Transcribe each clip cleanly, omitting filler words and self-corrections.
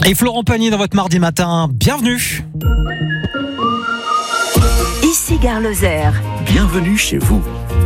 Et Florent Pagny dans votre mardi matin, bienvenue. Ici Gare Lozère. Bienvenue chez vous.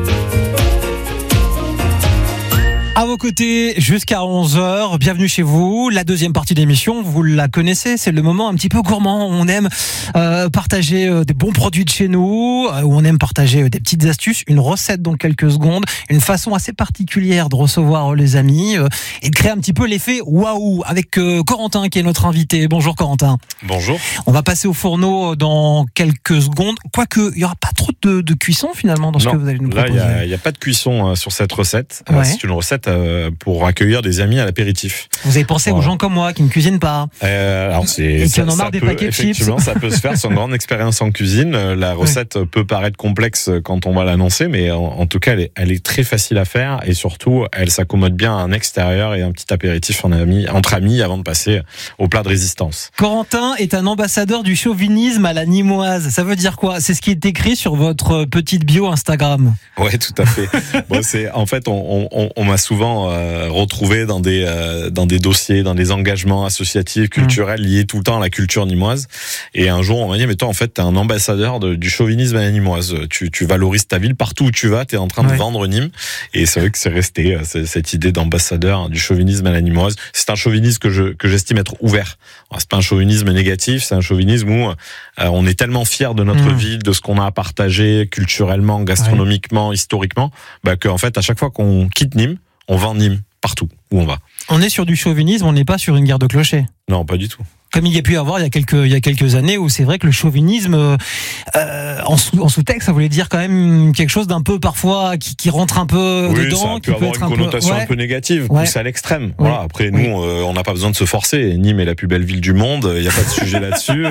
À vos côtés jusqu'à 11h, bienvenue chez vous. La deuxième partie de l'émission, vous la connaissez, c'est le moment un petit peu gourmand où on aime partager des bons produits de chez nous, où on aime partager des petites astuces, une recette dans quelques secondes, une façon assez particulière de recevoir les amis et de créer un petit peu l'effet waouh avec Corentin qui est notre invité. Bonjour Corentin. Bonjour. On va passer au fourneau dans quelques secondes, quoique il n'y aura pas trop de cuisson finalement dans ce que vous allez nous proposer. Là, il n'y a pas de cuisson sur cette recette. Ouais. C'est une recette pour accueillir des amis à l'apéritif. Vous avez pensé aux gens comme moi qui ne cuisinent pas. Alors et qui en ont marre des paquets de chips. Effectivement, ça peut se faire sans grande expérience en cuisine. La recette peut paraître complexe quand on va l'annoncer, mais en tout cas, elle est très facile à faire et surtout, elle s'accommode bien à un extérieur et un petit apéritif entre amis avant de passer au plat de résistance. Corentin est un ambassadeur du chauvinisme à la Nîmoise. Ça veut dire quoi? C'est ce qui est écrit sur votre petite bio Instagram. Ouais, tout à fait. Bon, en fait, on m'a souvent retrouvé dans des dossiers, dans des engagements associatifs, culturels liés tout le temps à la culture nîmoise. Et un jour, on m'a dit, mais toi, en fait, t'es un ambassadeur du chauvinisme à la Nîmoise. Tu valorises ta ville partout où tu vas, t'es en train de vendre Nîmes. Et c'est vrai que c'est resté cette idée d'ambassadeur du chauvinisme à la Nîmoise. C'est un chauvinisme que j'estime être ouvert. Alors, c'est pas un chauvinisme négatif, c'est un chauvinisme où on est tellement fier de notre ville, de ce qu'on a à partager culturellement, gastronomiquement, historiquement, qu'en fait, à chaque fois qu'on quitte Nîmes, on vend Nîmes partout où on va. On est sur du chauvinisme, on n'est pas sur une guerre de clochers. Non, pas du tout. Comme il y a pu y avoir il y a quelques années où c'est vrai que le chauvinisme en sous-texte, ça voulait dire quand même quelque chose d'un peu parfois qui rentre un peu dedans, ça qui peut avoir une connotation un peu négative, poussée à l'extrême. Voilà. Après nous, on n'a pas besoin de se forcer. Nîmes est la plus belle ville du monde. Il n'y a pas de sujet là-dessus.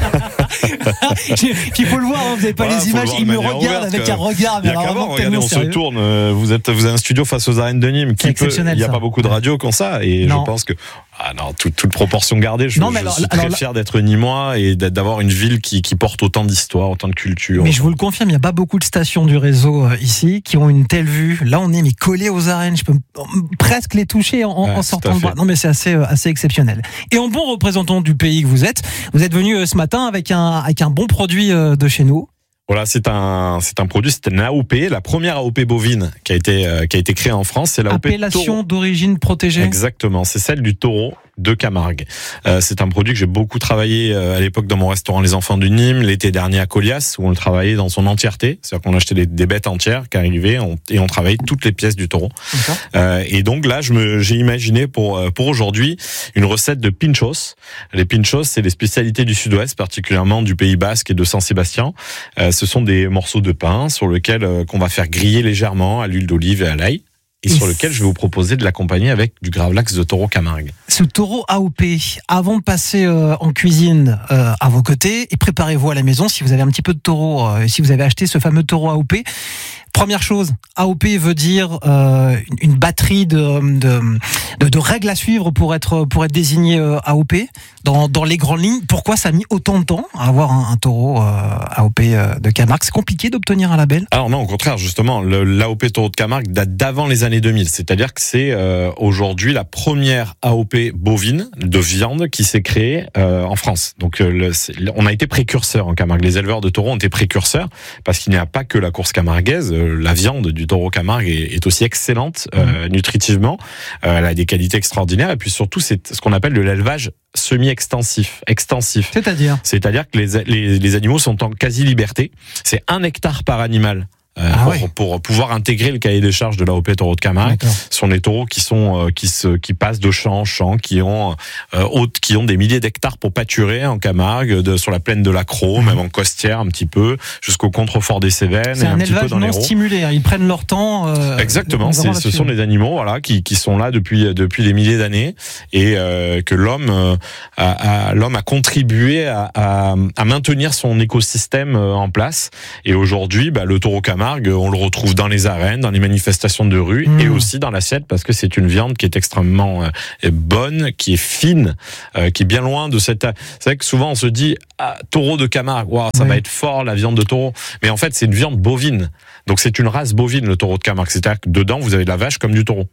Puis il faut le voir, vous n'avez pas les images. Il me regarde avec un regard. Il y a qu'à voir. Regardez, on se tourne. Vous avez un studio face aux arènes de Nîmes. Il n'y a pas beaucoup de radios comme ça, et je pense que toute proportion gardée. Je suis très fier d'être Nîmois et d'avoir une ville qui porte autant d'histoire, autant de culture. Mais je vous le confirme, il n'y a pas beaucoup de stations du réseau ici qui ont une telle vue. Là, on est collé aux arènes. Je peux presque les toucher en sortant de bras. Non, mais c'est assez exceptionnel. Et en bon représentant du pays que vous êtes venu ce matin avec un bon produit de chez nous. Voilà, c'est un produit, c'est une AOP, la première AOP bovine qui a été créée en France. C'est l'AOP appellation d'origine protégée. Exactement, c'est celle du taureau de Camargue. C'est un produit que j'ai beaucoup travaillé à l'époque dans mon restaurant Les Enfants du Nîmes, l'été dernier à Colias, où on le travaillait dans son entièreté. C'est-à-dire qu'on achetait des bêtes entières qui arrivaient et on travaillait toutes les pièces du taureau. Et donc là, j'ai imaginé pour aujourd'hui une recette de pinchos. Les pinchos, c'est les spécialités du Sud-Ouest, particulièrement du Pays Basque et de Saint-Sébastien. Ce sont des morceaux de pain sur lesquels qu'on va faire griller légèrement à l'huile d'olive et à l'ail. Et sur lequel je vais vous proposer de l'accompagner avec du gravlax de taureau Camargue. Ce taureau AOP, avant de passer en cuisine à vos côtés, et préparez-vous à la maison si vous avez un petit peu de taureau, si vous avez acheté ce fameux taureau AOP. Première chose, AOP veut dire une batterie de règles à suivre pour être désigné AOP dans les grandes lignes. Pourquoi ça a mis autant de temps à avoir un taureau AOP de Camargue? C'est compliqué d'obtenir un label? Alors non, au contraire, justement, l'AOP taureau de Camargue date d'avant les années 2000. C'est-à-dire que c'est aujourd'hui la première AOP bovine de viande qui s'est créée en France. Donc on a été précurseurs en Camargue. Les éleveurs de taureaux ont été précurseurs parce qu'il n'y a pas que la course camarguaise. La viande du taureau Camargue est aussi excellente nutritivement. Elle a des qualités extraordinaires et puis surtout c'est ce qu'on appelle de l'élevage semi-extensif. C'est-à-dire que les animaux sont en quasi-liberté. C'est 1 hectare par animal. Pour pouvoir intégrer le cahier des charges de l'AOP taureau de Camargue. Ce sont des taureaux qui passent de champ en champ, qui ont des milliers d'hectares pour pâturer en Camargue, sur la plaine de la Crau, même en Costière un petit peu, jusqu'au contrefort des Cévennes. C'est et un petit élevage peu dans non l'Hérault. Stimulé, ils prennent leur temps. Exactement, ce sont des animaux qui sont là depuis des milliers d'années et que l'homme a contribué à maintenir son écosystème en place. Et aujourd'hui, le taureau Camargue, on le retrouve dans les arènes, dans les manifestations de rue et aussi dans l'assiette parce que c'est une viande qui est extrêmement bonne, qui est fine, qui est bien loin de cette... C'est vrai que souvent on se dit taureau de Camargue, ça va être fort la viande de taureau. Mais en fait c'est une viande bovine. Donc c'est une race bovine le taureau de Camargue. C'est-à-dire que dedans vous avez de la vache comme du taureau.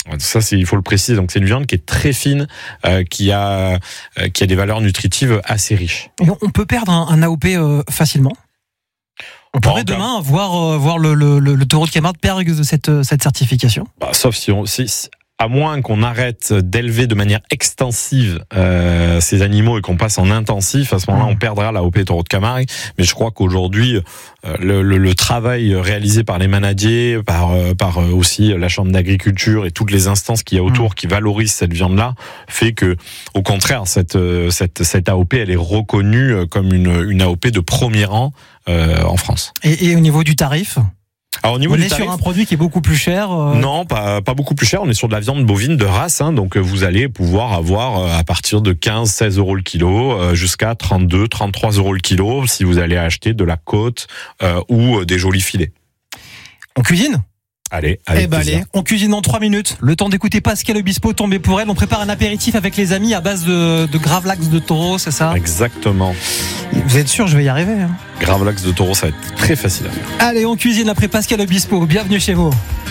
Ça, il faut le préciser. Donc, c'est une viande qui est très fine, qui a des valeurs nutritives assez riches. Et on peut perdre un AOP facilement. On pourrait demain voir le taureau de Camargue perdre cette certification. Sauf si à moins qu'on arrête d'élever de manière extensive ces animaux et qu'on passe en intensif, à ce moment-là, on perdra l'AOP taureau de Camargue. Mais je crois qu'aujourd'hui, le travail réalisé par les manadiers, par aussi la Chambre d'agriculture et toutes les instances qu'il y a autour qui valorisent cette viande-là, fait que, au contraire, cette AOP, elle est reconnue comme une AOP de premier rang en France. Et au niveau du tarif ? Alors, au niveau on du est tarif, sur un produit qui est beaucoup plus cher. Non, pas beaucoup plus cher. On est sur de la viande bovine de race, donc vous allez pouvoir avoir à partir de 15-16 euros le kilo, jusqu'à 32-33 euros le kilo si vous allez acheter de la côte ou des jolis filets. On cuisine ? Allez, on cuisine en 3 minutes. Le temps d'écouter Pascal Obispo tomber pour elle. On prépare un apéritif avec les amis à base de gravlax de taureau, c'est ça ? Exactement. Vous êtes sûr, je vais y arriver. Gravlax de taureau, ça va être très facile à faire. Allez, on cuisine après Pascal Obispo. Bienvenue chez vous.